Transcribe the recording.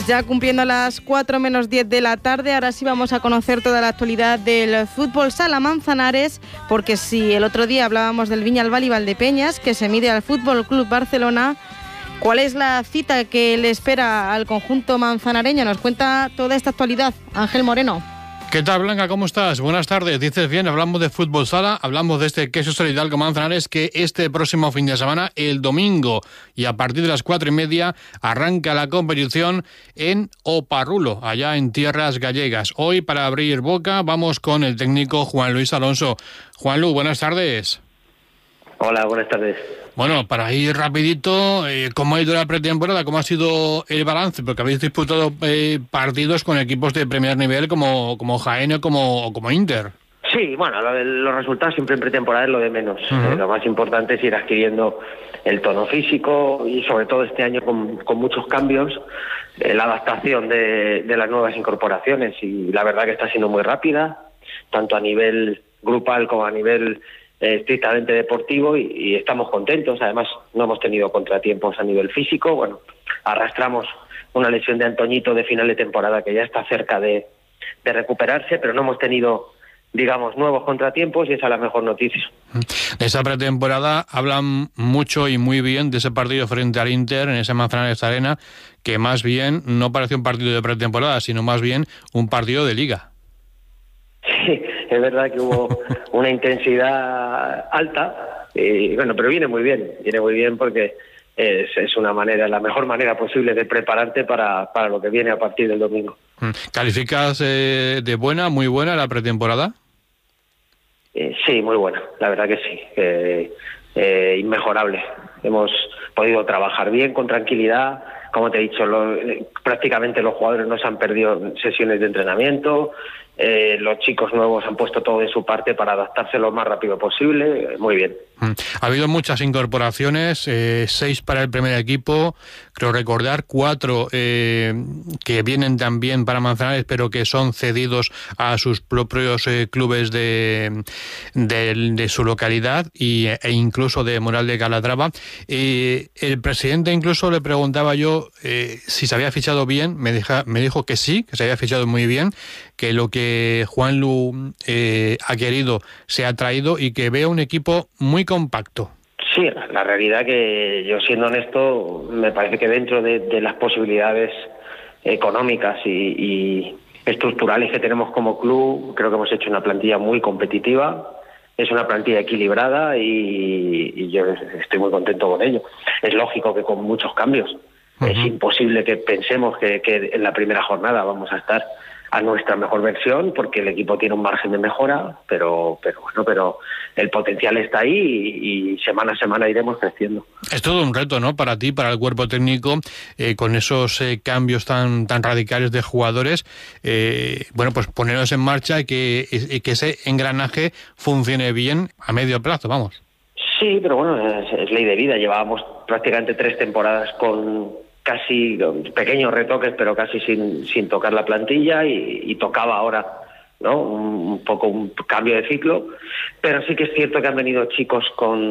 Ya cumpliendo las 4 menos 10 de la tarde, ahora sí vamos a conocer toda la actualidad del fútbol sala Manzanares, porque si el otro día hablábamos del Viñalbal y Valdepeñas, que se mide al Fútbol Club Barcelona, ¿cuál es la cita que le espera al conjunto manzanareño? Nos cuenta toda esta actualidad Ángel Moreno. ¿Qué tal, Blanca? ¿Cómo estás? Buenas tardes. Dices bien, hablamos de fútbol sala, hablamos de este Queso Hidalgo Manzanares que este próximo fin de semana, el domingo, y a partir de las 4:30, arranca la competición en Oparrulo, allá en tierras gallegas. Hoy, para abrir boca, vamos con el técnico Juan Luis Alonso. Juan Luis, buenas tardes. Hola, buenas tardes. Bueno, para ir rapidito, ¿cómo ha ido la pretemporada? ¿Cómo ha sido el balance? Porque habéis disputado partidos con equipos de primer nivel como Jaén o como Inter. Sí, bueno, los resultados siempre en pretemporada es lo de menos. Uh-huh. Lo más importante es ir adquiriendo el tono físico y sobre todo este año con muchos cambios, la adaptación de las nuevas incorporaciones, y la verdad que está siendo muy rápida, tanto a nivel grupal como a nivel estrictamente deportivo, y estamos contentos. Además, no hemos tenido contratiempos a nivel físico. Bueno, arrastramos una lesión de Antoñito de final de temporada que ya está cerca de recuperarse, pero no hemos tenido, digamos, nuevos contratiempos, y esa es la mejor noticia. De esa pretemporada hablan mucho y muy bien de ese partido frente al Inter en ese Manzanares Arena, que más bien no parece un partido de pretemporada, sino más bien un partido de liga. Sí, es verdad que hubo una intensidad alta, bueno, pero viene muy bien porque es una manera, la mejor manera posible de prepararte para lo que viene a partir del domingo. ¿Calificas de buena, muy buena la pretemporada? Sí, muy buena, la verdad que sí, inmejorable. Hemos podido trabajar bien, con tranquilidad. Como te he dicho, prácticamente los jugadores no se han perdido sesiones de entrenamiento. Los chicos nuevos han puesto todo de su parte para adaptarse lo más rápido posible. Muy bien. Ha habido muchas incorporaciones, 6 para el primer equipo, creo recordar, 4 que vienen también para Manzanares, pero que son cedidos a sus propios clubes de su localidad e incluso de Moral de Calatrava. El presidente, incluso le preguntaba yo si se había fichado bien, me dijo que sí, que se había fichado muy bien, que lo que Juanlu ha querido se ha traído y que veo un equipo muy compacto. Sí, la realidad que yo, siendo honesto, me parece que dentro de las posibilidades económicas y estructurales que tenemos como club, creo que hemos hecho una plantilla muy competitiva. Es una plantilla equilibrada y yo estoy muy contento con ello. Es lógico que con muchos cambios. Uh-huh. Es imposible que pensemos que en la primera jornada vamos a estar a nuestra mejor versión, porque el equipo tiene un margen de mejora, pero el potencial está ahí y semana a semana iremos creciendo. Es todo un reto, ¿no?, para ti, para el cuerpo técnico, con esos cambios tan radicales de jugadores, pues ponerlos en marcha y que ese engranaje funcione bien a medio plazo, vamos. Sí, pero bueno, es ley de vida. Llevábamos prácticamente 3 temporadas con casi pequeños retoques, pero casi sin tocar la plantilla, y tocaba ahora, ¿no?, un poco un cambio de ciclo. Pero sí que es cierto que han venido chicos con